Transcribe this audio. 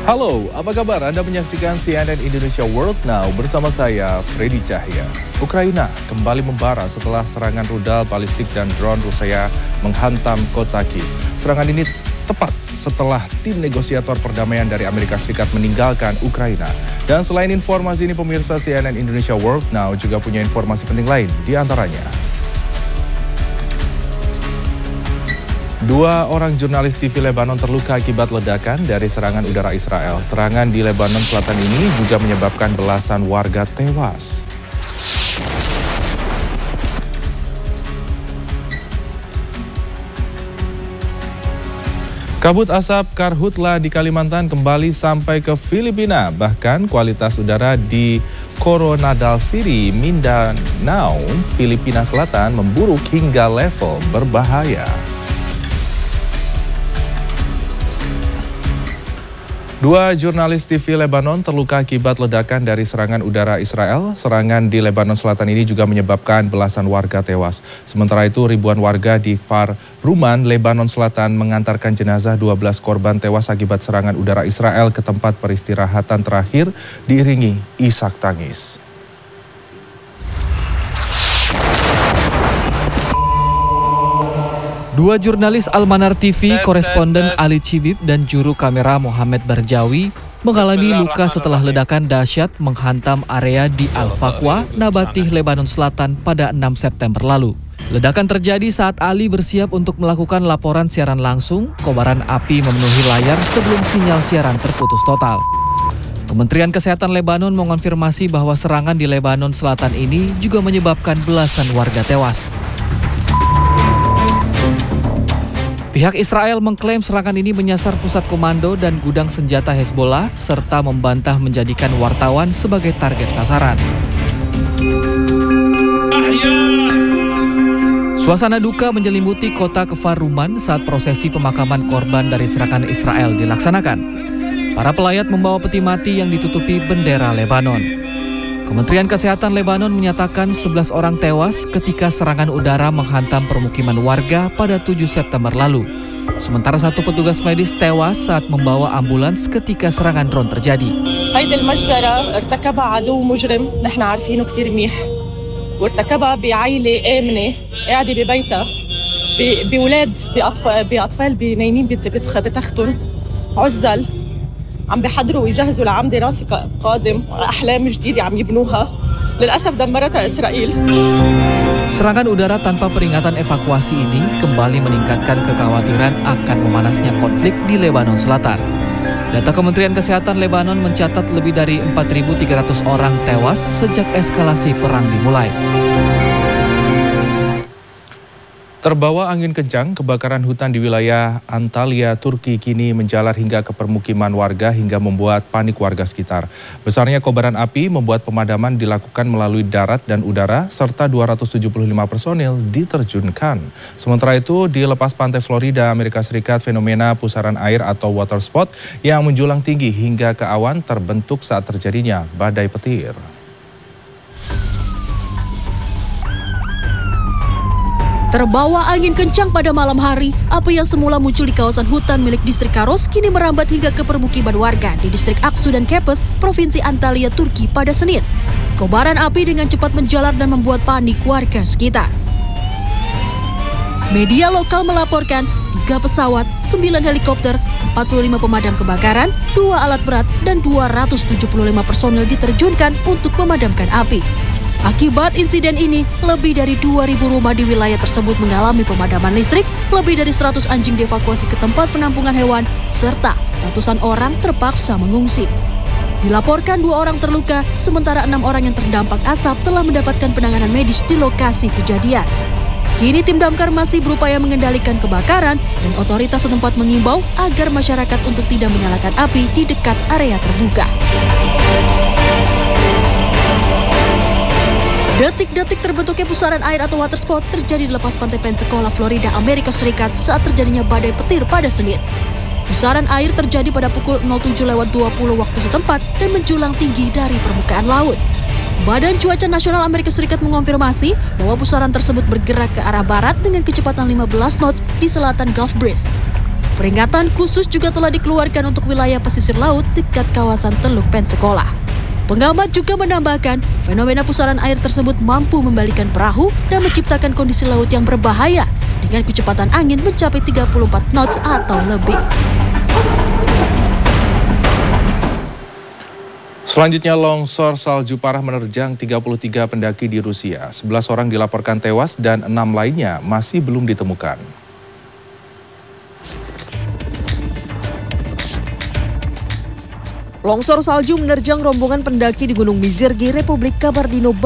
Halo, apa kabar? Anda menyaksikan CNN Indonesia World Now bersama saya, Freddy Cahya. Ukraina kembali membara setelah serangan rudal balistik dan drone Rusia menghantam kota Kiev. Serangan ini tepat setelah tim negosiator perdamaian dari Amerika Serikat meninggalkan Ukraina. Dan selain informasi ini, pemirsa CNN Indonesia World Now juga punya informasi penting lain, di antaranya. 2 orang jurnalis TV Lebanon terluka akibat ledakan dari serangan udara Israel. Serangan di Lebanon Selatan ini juga menyebabkan belasan warga tewas. Kabut asap karhutla di Kalimantan kembali sampai ke Filipina. Bahkan kualitas udara di Coronadal City, Mindanao, Filipina Selatan memburuk hingga level berbahaya. 2 jurnalis TV Lebanon terluka akibat ledakan dari serangan udara Israel. Serangan di Lebanon Selatan ini juga menyebabkan belasan warga tewas. Sementara itu, ribuan warga di Kfar Ruman, Lebanon Selatan mengantarkan jenazah 12 korban tewas akibat serangan udara Israel ke tempat peristirahatan terakhir diiringi isak tangis. Dua jurnalis Al-Manar TV, koresponden Ali Cibib dan juru kamera Muhammad Barjawi mengalami luka setelah ledakan dahsyat menghantam area di Al-Faqwa, Nabatih, Lebanon Selatan pada 6 September lalu. Ledakan terjadi saat Ali bersiap untuk melakukan laporan siaran langsung. Kobaran api memenuhi layar sebelum sinyal siaran terputus total. Kementerian Kesehatan Lebanon mengonfirmasi bahwa serangan di Lebanon Selatan ini juga menyebabkan belasan warga tewas. Pihak Israel mengklaim serangan ini menyasar pusat komando dan gudang senjata Hezbollah serta membantah menjadikan wartawan sebagai target sasaran. Suasana duka menyelimuti kota Kfar Ruman saat prosesi pemakaman korban dari serangan Israel dilaksanakan. Para pelayat membawa peti mati yang ditutupi bendera Lebanon. Kementerian Kesehatan Lebanon menyatakan 11 orang tewas ketika serangan udara menghantam permukiman warga pada 7 September lalu. Sementara 1 petugas medis tewas saat membawa ambulans ketika serangan drone terjadi. هيدي المجزرة ارتكبها عدو مجرم نحن عارفينه كتير منيح وارتكبها بعائلة آمنة قاعدة ببيتها بأولاد بأطفال نايمين بتختهم عزل عم بيحضروا يجهزوا لعام دراسي قادم أحلام جديدة عم يبنوها للأسف دمرتها إسرائيل. Serangan udara tanpa peringatan evakuasi ini kembali meningkatkan kekhawatiran akan memanasnya konflik di Lebanon Selatan. Data Kementerian Kesehatan Lebanon mencatat lebih dari 4.300 orang tewas sejak eskalasi perang dimulai. Terbawa angin kencang, kebakaran hutan di wilayah Antalya, Turki kini menjalar hingga ke permukiman warga hingga membuat panik warga sekitar. Besarnya kobaran api membuat pemadaman dilakukan melalui darat dan udara serta 275 personil diterjunkan. Sementara itu, di lepas pantai Florida, Amerika Serikat, fenomena pusaran air atau water spot yang menjulang tinggi hingga ke awan terbentuk saat terjadinya badai petir. Terbawa angin kencang pada malam hari, api yang semula muncul di kawasan hutan milik distrik Karos kini merambat hingga ke permukiman warga di distrik Aksu dan Kepes, Provinsi Antalya, Turki pada Senin. Kobaran api dengan cepat menjalar dan membuat panik warga sekitar. Media lokal melaporkan 3 pesawat, 9 helikopter, 45 pemadam kebakaran, 2 alat berat, dan 275 personil diterjunkan untuk memadamkan api. Akibat insiden ini, lebih dari 2.000 rumah di wilayah tersebut mengalami pemadaman listrik, lebih dari 100 anjing dievakuasi ke tempat penampungan hewan, serta ratusan orang terpaksa mengungsi. Dilaporkan 2 orang terluka, sementara 6 orang yang terdampak asap telah mendapatkan penanganan medis di lokasi kejadian. Kini tim damkar masih berupaya mengendalikan kebakaran dan otoritas setempat mengimbau agar masyarakat untuk tidak menyalakan api di dekat area terbuka. Detik-detik terbentuknya pusaran air atau water spot terjadi di lepas pantai Pensacola, Florida, Amerika Serikat saat terjadinya badai petir pada Senin. Pusaran air terjadi pada pukul 07.20 waktu setempat dan menjulang tinggi dari permukaan laut. Badan Cuaca Nasional Amerika Serikat mengonfirmasi bahwa pusaran tersebut bergerak ke arah barat dengan kecepatan 15 knots di selatan Gulf Breeze. Peringatan khusus juga telah dikeluarkan untuk wilayah pesisir laut dekat kawasan Teluk Pensacola. Pengamat juga menambahkan, fenomena pusaran air tersebut mampu membalikan perahu dan menciptakan kondisi laut yang berbahaya dengan kecepatan angin mencapai 34 knots atau lebih. Selanjutnya, longsor salju parah menerjang 33 pendaki di Rusia. 11 orang dilaporkan tewas dan 6 lainnya masih belum ditemukan. Longsor salju menerjang rombongan pendaki di Gunung Mizirgi, Republik Kabardino